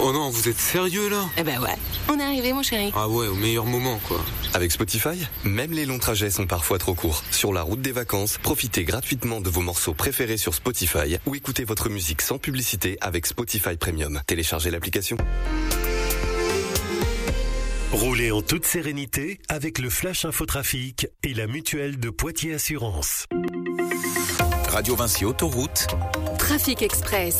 Oh non, vous êtes sérieux là? Eh ben ouais, on est arrivé mon chéri. Ah ouais, au meilleur moment quoi. Avec Spotify, même les longs trajets sont parfois trop courts. Sur la route des vacances, profitez gratuitement de vos morceaux préférés sur Spotify ou écoutez votre musique sans publicité avec Spotify Premium. Téléchargez l'application. Roulez en toute sérénité avec le Flash Infotrafic et la mutuelle de Poitiers Assurance. Radio Vinci Autoroute. Trafic Express.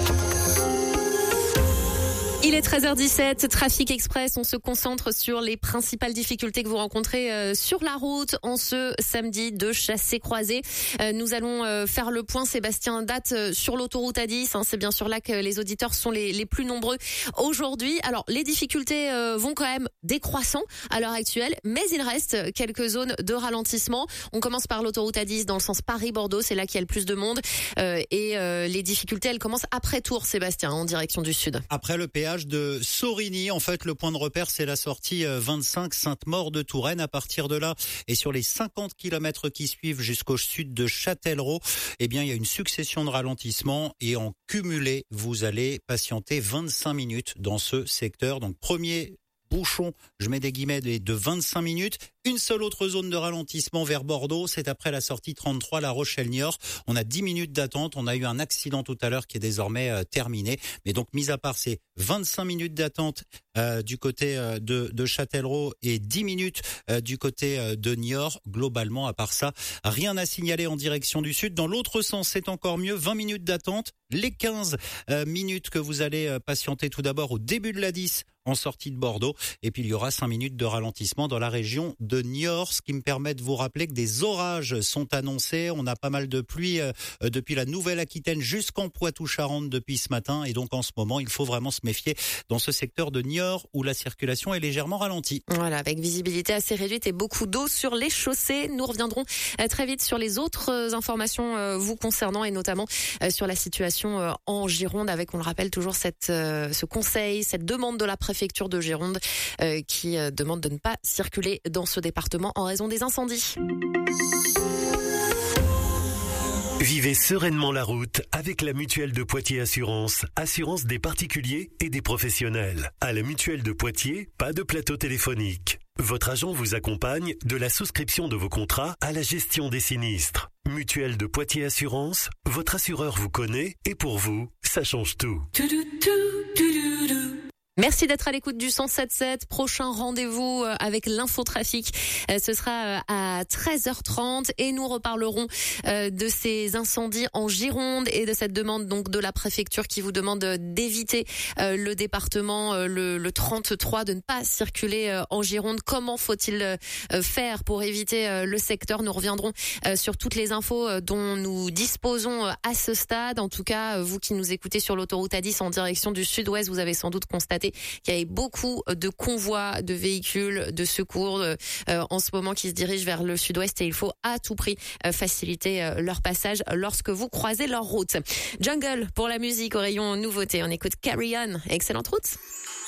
Il est 13h17, Trafic Express, on se concentre sur les principales difficultés que vous rencontrez sur la route en ce samedi de chassé-croisé. Nous allons faire le point, Sébastien, date sur l'autoroute A10, c'est bien sûr là que les auditeurs sont les plus nombreux aujourd'hui. Alors les difficultés vont quand même décroissant à l'heure actuelle, mais il reste quelques zones de ralentissement. On commence par l'autoroute A10 dans le sens Paris-Bordeaux, c'est là qu'il y a le plus de monde. Et les difficultés, elles commencent après Tours, Sébastien, en direction du sud. Après le péage de Sorigny, en fait, le point de repère, c'est la sortie 25 Sainte-Maure de Touraine. À partir de là, et sur les 50 km qui suivent jusqu'au sud de Châtellerault, eh bien, il y a une succession de ralentissements et en cumulé, vous allez patienter 25 minutes dans ce secteur. Donc, premier bouchon, je mets des guillemets, de 25 minutes. Une seule autre zone de ralentissement vers Bordeaux, c'est après la sortie 33 La Rochelle-Niort. On a 10 minutes d'attente, on a eu un accident tout à l'heure qui est désormais terminé. Mais donc, mis à part ces 25 minutes d'attente du côté de Châtellerault et 10 minutes du côté de Niort, globalement, à part ça, rien à signaler en direction du sud. Dans l'autre sens, c'est encore mieux, 20 minutes d'attente, les 15 minutes que vous allez patienter tout d'abord au début de la 10 en sortie de Bordeaux. Et puis, il y aura 5 minutes de ralentissement dans la région de Niort, ce qui me permet de vous rappeler que des orages sont annoncés. On a pas mal de pluie depuis la Nouvelle-Aquitaine jusqu'en Poitou-Charentes depuis ce matin. Et donc, en ce moment, il faut vraiment se méfier dans ce secteur de Niort où la circulation est légèrement ralentie. Voilà, avec visibilité assez réduite et beaucoup d'eau sur les chaussées. Nous reviendrons très vite sur les autres informations vous concernant et notamment sur la situation en Gironde avec, on le rappelle, toujours ce conseil, cette demande de la préfecture de Gironde qui demande de ne pas circuler dans ce département en raison des incendies. Vivez sereinement la route avec la mutuelle de Poitiers Assurance. Assurance des particuliers et des professionnels. À la mutuelle de Poitiers, pas de plateau téléphonique. Votre agent vous accompagne de la souscription de vos contrats à la gestion des sinistres. Mutuelle de Poitiers Assurance, votre assureur vous connaît et pour vous, ça change tout. Merci d'être à l'écoute du 107.7. Prochain rendez-vous avec l'infotrafic. Ce sera à 13h30 et nous reparlerons de ces incendies en Gironde et de cette demande donc de la préfecture qui vous demande d'éviter le département le 33, de ne pas circuler en Gironde. Comment faut-il faire pour éviter le secteur? Nous reviendrons sur toutes les infos dont nous disposons à ce stade. En tout cas, vous qui nous écoutez sur l'autoroute A10 en direction du sud-ouest, vous avez sans doute constaté qu'il y avait beaucoup de convois de véhicules de secours en ce moment qui se dirigent vers le sud-ouest et il faut à tout prix faciliter leur passage lorsque vous croisez leur route. Jungle pour la musique au rayon nouveauté. On écoute Carry On. Excellente route.